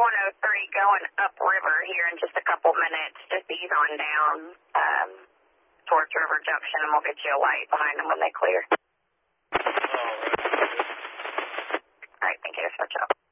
103 going upriver here in just a couple minutes. Just ease on down towards River Junction, and we'll get you a light behind them when they clear. All right, thank you. Switch up.